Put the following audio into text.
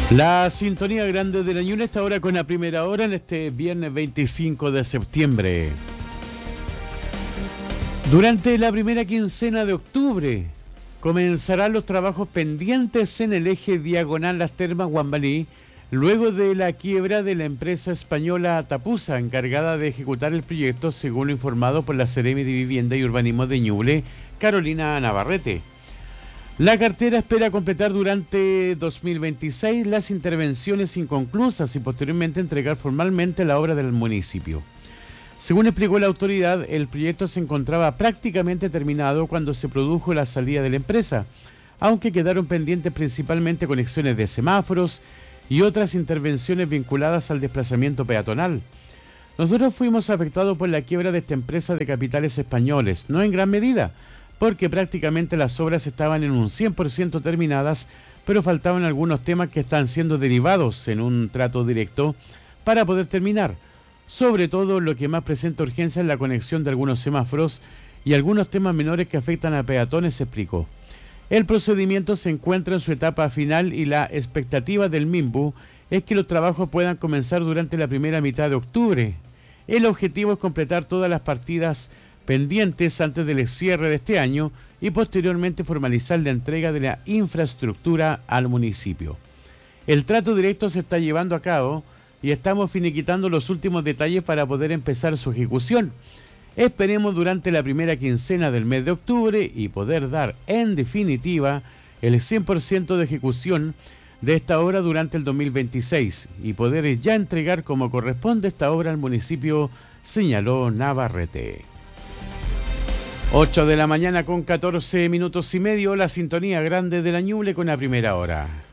La sintonía grande de la Ñuble está ahora con la primera hora en este viernes 25 de septiembre. Durante la primera quincena de octubre comenzarán los trabajos pendientes en el eje diagonal Las Termas Guambalí, luego de la quiebra de la empresa española Tapusa, encargada de ejecutar el proyecto, según lo informado por la Seremi de Vivienda y Urbanismo de Ñuble, Carolina Navarrete. La cartera espera completar durante 2026 las intervenciones inconclusas y posteriormente entregar formalmente la obra del municipio. Según explicó la autoridad, el proyecto se encontraba prácticamente terminado cuando se produjo la salida de la empresa, aunque quedaron pendientes principalmente conexiones de semáforos y otras intervenciones vinculadas al desplazamiento peatonal. Nosotros fuimos afectados por la quiebra de esta empresa de capitales españoles, no en gran medida, porque prácticamente las obras estaban en un 100% terminadas, pero faltaban algunos temas que están siendo derivados en un trato directo para poder terminar. Sobre todo, lo que más presenta urgencia es la conexión de algunos semáforos y algunos temas menores que afectan a peatones, se explicó. El procedimiento se encuentra en su etapa final y la expectativa del MIMBU es que los trabajos puedan comenzar durante la primera mitad de octubre. El objetivo es completar todas las partidas pendientes antes del cierre de este año y posteriormente formalizar la entrega de la infraestructura al municipio. El trato directo se está llevando a cabo y estamos finiquitando los últimos detalles para poder empezar su ejecución. Esperemos durante la primera quincena del mes de octubre y poder dar en definitiva el 100% de ejecución de esta obra durante el 2026 y poder ya entregar como corresponde esta obra al municipio, señaló Navarrete. 8 de la mañana con 14 minutos y medio, la sintonía grande de la Ñuble con la primera hora.